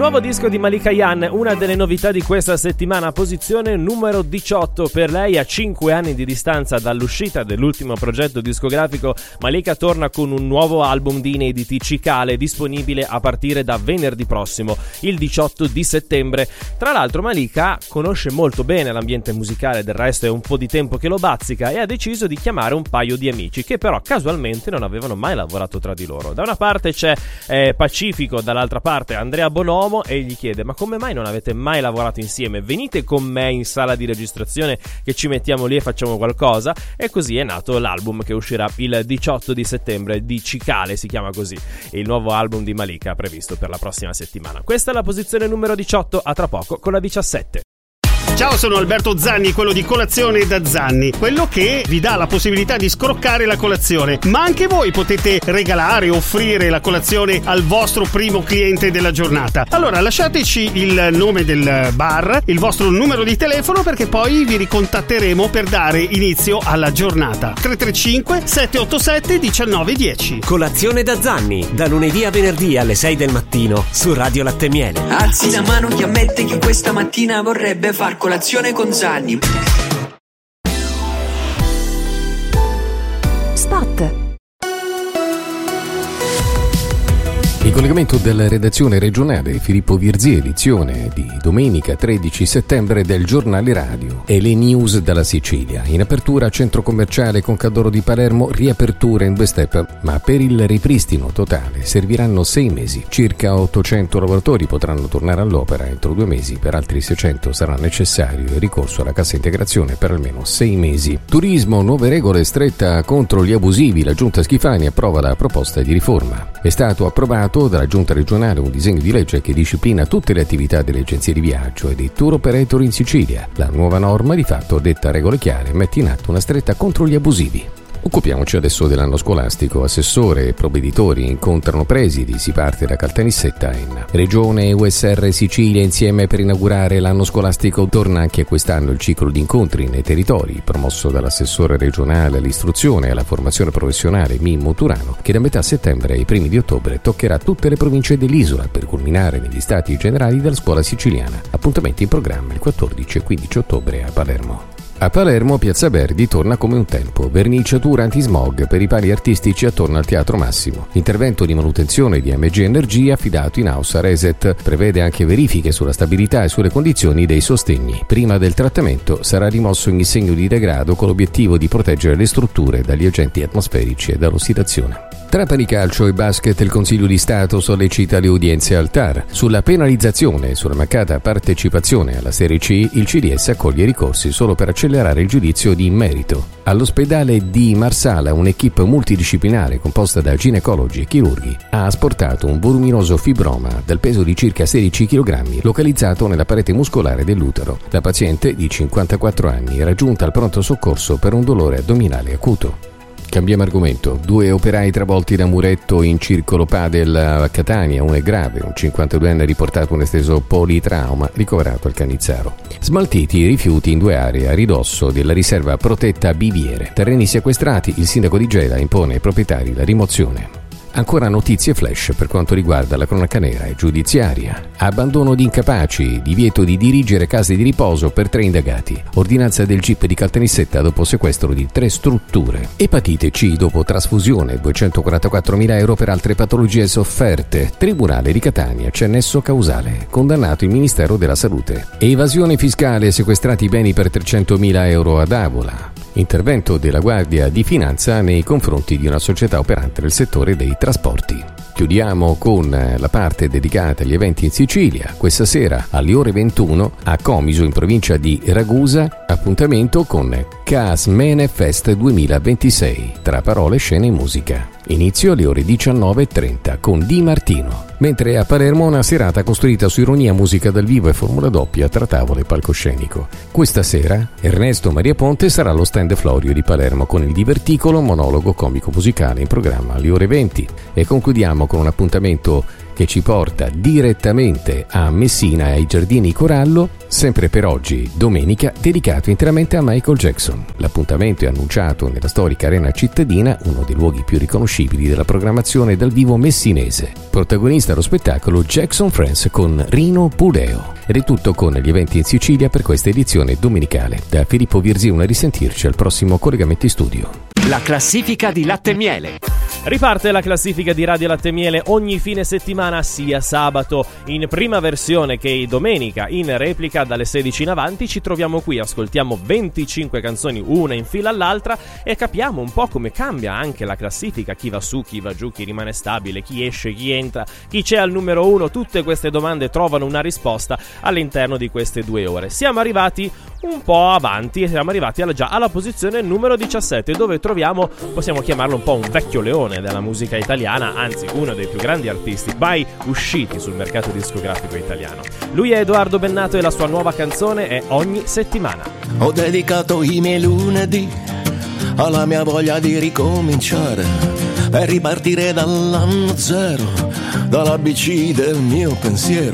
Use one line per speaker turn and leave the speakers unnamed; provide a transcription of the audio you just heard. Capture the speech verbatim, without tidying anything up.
nuovo disco di Malika Ayane, una delle novità di questa settimana, posizione numero diciotto per lei. A cinque anni di distanza dall'uscita dell'ultimo progetto discografico, Malika torna con un nuovo album di inediti, Cicale, disponibile a partire da venerdì prossimo, il diciotto di settembre. Tra l'altro Malika conosce molto bene l'ambiente musicale, del resto è un po' di tempo che lo bazzica, e ha deciso di chiamare un paio di amici che però casualmente non avevano mai lavorato tra di loro. Da una parte c'è eh, Pacifico, dall'altra parte Andrea Bonomo, e gli chiede: ma come mai non avete mai lavorato insieme? Venite con me in sala di registrazione che ci mettiamo lì e facciamo qualcosa. E così è nato l'album che uscirà il diciotto di settembre, di Cicale si chiama così, e il nuovo album di Malika previsto per la prossima settimana. Questa è la posizione numero diciotto, a tra poco con la diciassette.
Ciao, sono Alberto Zanni, quello di Colazione da Zanni, quello che vi dà la possibilità di scroccare la colazione, ma anche voi potete regalare, offrire la colazione al vostro primo cliente della giornata. Allora lasciateci il nome del bar, il vostro numero di telefono, perché poi vi ricontatteremo per dare inizio alla giornata. tre tre cinque sette otto sette uno nove uno zero.
Colazione da Zanni, da lunedì a venerdì alle sei del mattino su Radio Latte Miele.
Alzi la mano chi ammette che questa mattina vorrebbe far colazione con Zanni.
Spot.
Il collegamento della redazione regionale Filippo Virzì, edizione di domenica tredici settembre del giornale radio e le news dalla Sicilia. In apertura centro commerciale Concadoro di Palermo, riapertura in due step, ma per il ripristino totale serviranno sei mesi. Circa ottocento lavoratori potranno tornare all'opera entro due mesi, per altri seicento sarà necessario il ricorso alla cassa integrazione per almeno sei mesi. Turismo, nuove regole, stretta contro gli abusivi. La giunta Schifani approva la proposta di riforma. È stato approvato dalla giunta regionale un disegno di legge che disciplina tutte le attività delle agenzie di viaggio e dei tour operator in Sicilia. La nuova norma di fatto detta regole chiare e mette in atto una stretta contro gli abusivi. Occupiamoci adesso dell'anno scolastico. Assessore e provveditori incontrano presidi. Si parte da Caltanissetta in Regione e U S R Sicilia insieme per inaugurare l'anno scolastico. Torna anche quest'anno il ciclo di incontri nei territori promosso dall'assessore regionale all'istruzione e alla formazione professionale Mimmo Turano, che da metà settembre ai primi di ottobre toccherà tutte le province dell'isola per culminare negli stati generali della scuola siciliana. Appuntamenti in programma il quattordici e quindici ottobre a Palermo. A Palermo Piazza Verdi torna come un tempo, verniciatura antismog per i pali artistici attorno al Teatro Massimo. Intervento di manutenzione di M G Energia affidato in house a Reset, prevede anche verifiche sulla stabilità e sulle condizioni dei sostegni. Prima del trattamento sarà rimosso ogni segno di degrado con l'obiettivo di proteggere le strutture dagli agenti atmosferici e dall'ossidazione. Trapani Calcio e Basket, il Consiglio di Stato sollecita le udienze al T A R. Sulla penalizzazione e sulla mancata partecipazione alla Serie C, il C D S accoglie ricorsi solo per accelerare il giudizio di merito. All'ospedale di Marsala un'equipe multidisciplinare composta da ginecologi e chirurghi ha asportato un voluminoso fibroma dal peso di circa sedici chilogrammi localizzato nella parete muscolare dell'utero. La paziente, di cinquantaquattro anni, era giunta al pronto soccorso per un dolore addominale acuto. Cambiamo argomento. Due operai travolti da muretto in circolo padel a Catania, uno è grave, un cinquantaduenne ha riportato un esteso politrauma, ricoverato al Cannizzaro. Smaltiti i rifiuti in due aree a ridosso della riserva protetta Biviere. Terreni sequestrati, il sindaco di Gela impone ai proprietari la rimozione. Ancora notizie flash per quanto riguarda la cronaca nera e giudiziaria. Abbandono di incapaci, divieto di dirigere case di riposo per tre indagati. Ordinanza del G I P di Caltanissetta dopo sequestro di tre strutture. Epatite C dopo trasfusione, duecentoquarantaquattromila euro per altre patologie sofferte. Tribunale di Catania, c'è nesso causale. Condannato il Ministero della Salute. Evasione fiscale, sequestrati beni per trecentomila euro ad Avola. Intervento della Guardia di Finanza nei confronti di una società operante nel settore dei trasporti. Chiudiamo con la parte dedicata agli eventi in Sicilia. Questa sera alle ore ventuno a Comiso in provincia di Ragusa, appuntamento con Casmene Fest duemilaventisei, tra parole, scene e musica. Inizio alle ore diciannove e trenta con Di Martino. Mentre a Palermo una serata costruita su ironia, musica dal vivo e formula doppia tra tavolo e palcoscenico. Questa sera Ernesto Maria Ponte sarà allo stand Florio di Palermo con il diverticolo monologo comico musicale in programma alle ore venti. E concludiamo con un appuntamento che ci porta direttamente a Messina e ai Giardini Corallo, sempre per oggi, domenica, dedicato interamente a Michael Jackson. L'appuntamento è annunciato nella storica Arena Cittadina, uno dei luoghi più riconoscibili della programmazione dal vivo messinese. Protagonista allo spettacolo Jackson Friends con Rino Puleo. Ed è tutto con gli eventi in Sicilia per questa edizione domenicale. Da Filippo Virzì, a risentirci al prossimo collegamento in studio.
La classifica di Latte e Miele.
Riparte la classifica di Radio Latte e Miele ogni fine settimana, sia sabato in prima versione che domenica in replica dalle sedici in avanti. Ci troviamo qui, ascoltiamo venticinque canzoni una in fila all'altra e capiamo un po' come cambia anche la classifica, chi va su, chi va giù, chi rimane stabile, chi esce, chi entra, chi c'è al numero uno. Tutte queste domande trovano una risposta all'interno di queste due ore. Siamo arrivati un po' avanti e siamo arrivati alla, già alla posizione numero diciassette, dove troviamo, possiamo chiamarlo un po' un vecchio leone della musica italiana, anzi uno dei più grandi artisti mai usciti sul mercato discografico italiano. Lui è Edoardo Bennato e la sua nuova canzone è Ogni settimana.
Ho dedicato i miei lunedì alla mia voglia di ricominciare, per ripartire dall'anno zero, dall'A B C del mio pensiero.